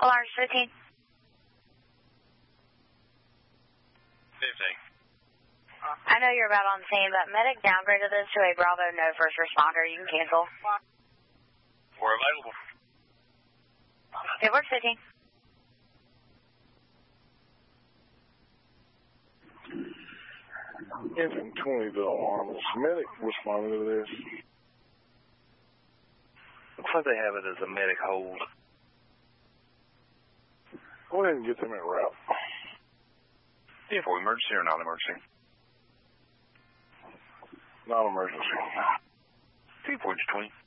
Alarm 15. 15. I know you're about on scene, but medic downgraded this to a Bravo no first responder. You can cancel. We're available. It works 15. Infant 20 to alarm. Is medic responding to this? Looks like they have it as a medic hold. Go ahead and get them en route. Yeah, for emergency or non-emergency? Non-emergency. 2-4-20.